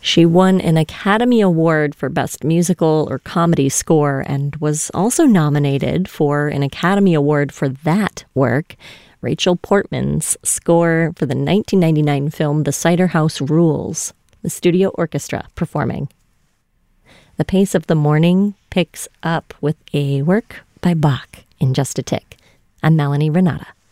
She won an Academy Award for Best Musical or Comedy Score and was also nominated for an Academy Award for that work, Rachel Portman's score for the 1999 film The Cider House Rules, the studio orchestra performing. The pace of the morning picks up with a work by Bach in just a tick. I'm Melanie Renata.